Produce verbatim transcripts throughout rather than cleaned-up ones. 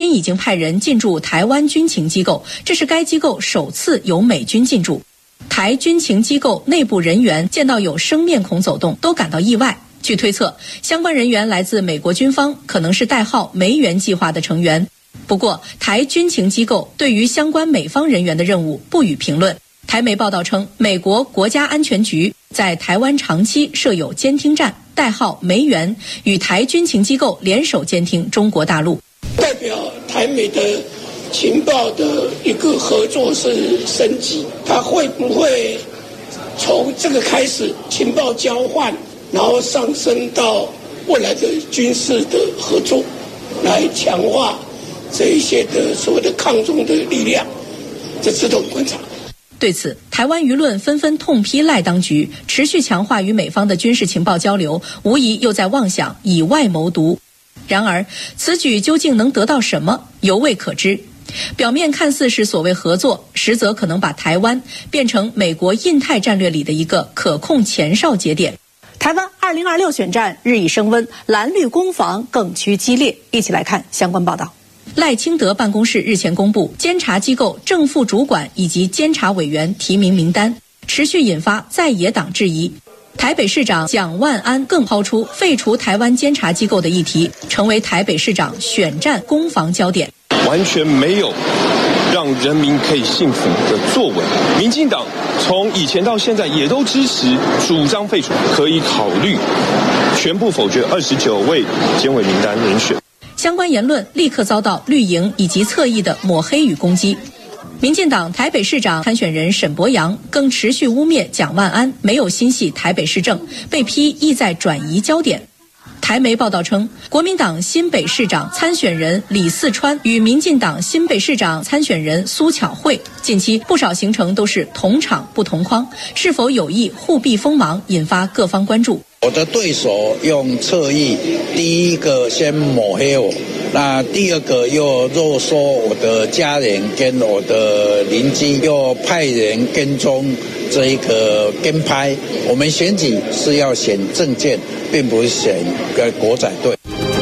军已经派人进驻台湾军情机构，这是该机构首次有美军进驻。台军情机构内部人员见到有生面孔走动，都感到意外。据推测，相关人员来自美国军方，可能是代号梅园计划的成员。不过，台军情机构对于相关美方人员的任务不予评论。台媒报道称，美国国家安全局在台湾长期设有监听站，代号梅园，与台军情机构联手监听中国大陆。 代表台美的情报的一个合作是升级，它会不会从这个开始情报交换，然后上升到未来的军事的合作，来强化这一些的所谓的抗中的力量，这值得我们观察。 对此，台湾舆论纷纷痛批赖当局持续强化与美方的军事情报交流，无疑又在妄想以外谋独。然而，此举究竟能得到什么，犹未可知。表面看似是所谓合作，实则可能把台湾变成美国印太战略里的一个可控前哨节点。 台湾二零二六选战日益升温，蓝绿攻防更趋激烈。一起来看相关报道。 赖清德办公室日前公布监察机构正副主管以及监察委员提名名单，持续引发在野党质疑。台北市长蒋万安更抛出废除台湾监察机构的议题，成为台北市长选战攻防焦点。 完全没有让人民可以信服的作为。民进党从以前到现在也都支持主张废除，可以考虑全部否决二十九位监委名单人选。 相关言论立刻遭到绿营以及侧翼的抹黑与攻击。民进党台北市长参选人沈伯洋更持续污蔑蒋万安没有心系台北市政，被批意在转移焦点。台媒报道称，国民党新北市长参选人李四川与民进党新北市长参选人苏巧慧近期不少行程都是同场不同框，是否有意互避锋芒，引发各方关注。 我的对手用侧翼，第一个先抹黑我，那第二个又肉说我的家人跟我的邻居，又派人跟踪这一个跟拍。我们选举是要选政见，并不是选个国仔队。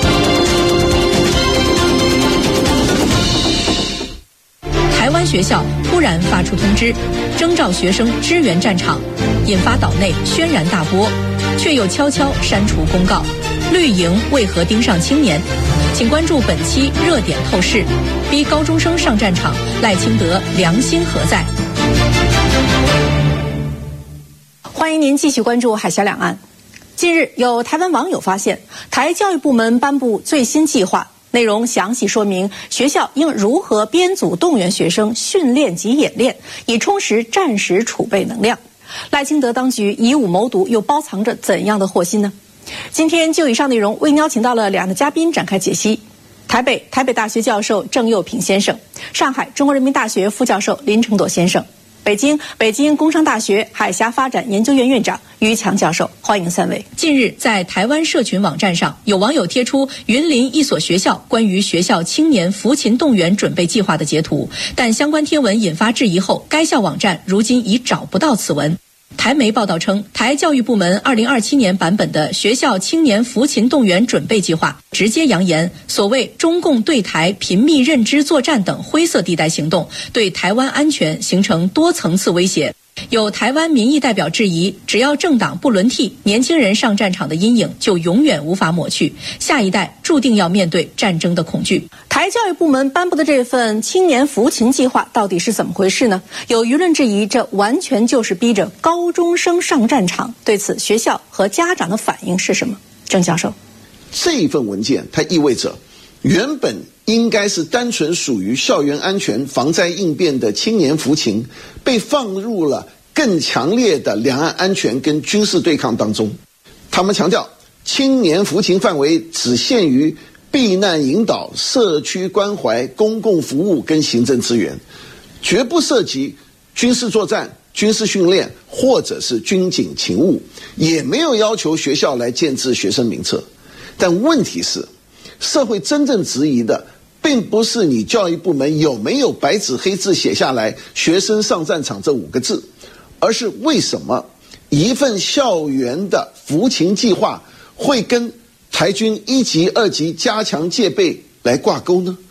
台湾学校突然发出通知，征召学生支援战场，引发岛内轩然大波，却又悄悄删除公告。绿营为何盯上青年？请关注本期热点透视。逼高中生上战场，赖清德良心何在？ 欢迎您继续关注海峡两岸。近日，有台湾网友发现，台教育部门颁布最新计划，内容详细说明学校应如何编组动员学生训练及演练，以充实战时储备能量。赖清德当局以武谋独，又包藏着怎样的祸心呢？今天就以上内容为您邀请到了两位嘉宾展开解析：台北台北大学教授郑佑平先生，上海中国人民大学副教授林承朵先生，北京北京工商大学海峡发展研究院院长于强教授。欢迎三位。 近日，在台湾社群网站上，有网友贴出云林一所学校关于学校青年服勤动员准备计划的截图，但相关贴文引发质疑后，该校网站如今已找不到此文。台媒报道称，台教育部门二零二七年版本的学校青年服勤动员准备计划直接扬言，所谓中共对台频密认知作战等灰色地带行动，对台湾安全形成多层次威胁。有台湾民意代表质疑，只要政党不轮替，年轻人上战场的阴影就永远无法抹去，下一代注定要面对战争的恐惧。 台教育部门颁布的这份青年服勤计划到底是怎么回事呢？有舆论质疑，这完全就是逼着高中生上战场。对此，学校和家长的反应是什么？郑教授， 这一份文件它意味着，原本应该是单纯属于校园安全、防灾应变的青年服勤，被放入了更强烈的两岸安全跟军事对抗当中。他们强调，青年服勤范围只限于避难引导、社区关怀、公共服务跟行政资源，绝不涉及军事作战、军事训练或者是军警勤务，也没有要求学校来建制学生名册。但问题是，社会真正质疑的并不是你教育部门有没有白纸黑字写下来学生上战场这五个字，而是为什么一份校园的服勤计划会跟台军一级、二级加强戒备来挂钩呢？